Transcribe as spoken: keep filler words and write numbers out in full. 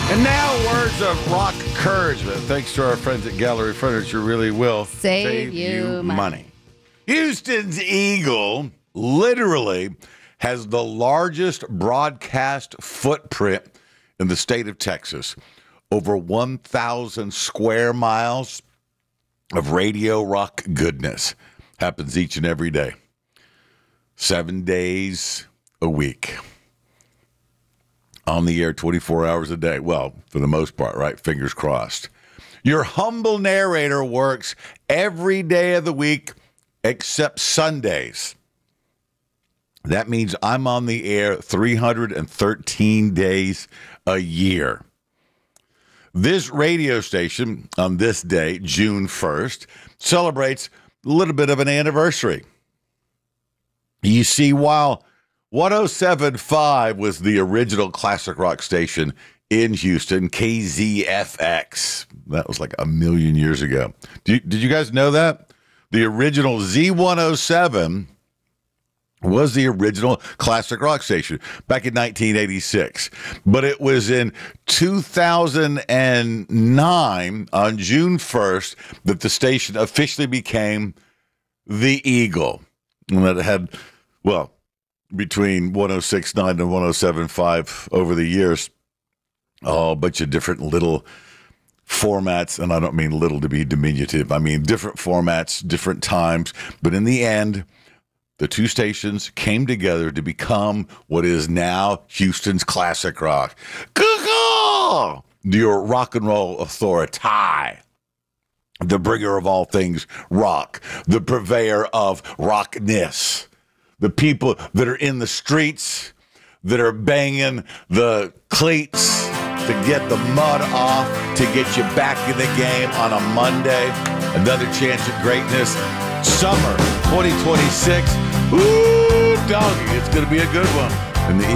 And now, words of rock encouragement. Thanks to our friends at Gallery Furniture, really will save, save you money. money. Houston's Eagle literally has the largest broadcast footprint in the state of Texas. Over one thousand square miles of radio rock goodness. Happens each and every day. Seven days a week. On the air twenty-four hours a day. Well, for the most part, right? Fingers crossed. Your humble narrator works every day of the week except Sundays. That means I'm on the air three hundred thirteen days a year. This radio station on this day, June first, celebrates a little bit of an anniversary. You see, while one oh seven point five was the original classic rock station in Houston, K Z F X. That was like a million years ago. Did you, did you guys know that? The original Z one oh seven was the original classic rock station back in nineteen eighty-six. But it was in two thousand nine, on June first, that the station officially became the Eagle. And that had, well, between one oh six point nine and one oh seven point five over the years, oh, a bunch of different little formats, and I don't mean little to be diminutive. I mean different formats, different times. But in the end, the two stations came together to become what is now Houston's classic rock. Caw-caw! Your rock and roll authority. The bringer of all things rock. The purveyor of rockness. The people that are in the streets, that are banging the cleats to get the mud off, to get you back in the game on a Monday. Another chance at greatness. Summer twenty twenty-six. Ooh, doggy, it's going to be a good one. And the